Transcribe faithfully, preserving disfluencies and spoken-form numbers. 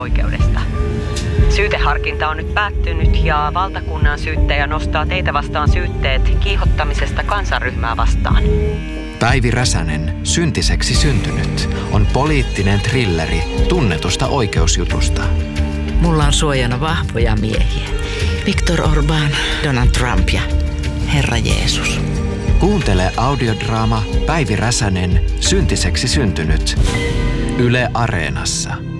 oikeudesta. Syyteharkinta on nyt päättynyt ja valtakunnan syyttäjä nostaa teitä vastaan syytteet kiihottamisesta kansanryhmää vastaan. Päivi Räsänen, syntiseksi syntynyt, on poliittinen thrilleri tunnetusta oikeusjutusta. Mulla on suojana vahvoja miehiä. Viktor Orbán, Donald Trump ja Herra Jeesus. Kuuntele audiodraama Päivi Räsänen, syntiseksi syntynyt. Yle Areenassa.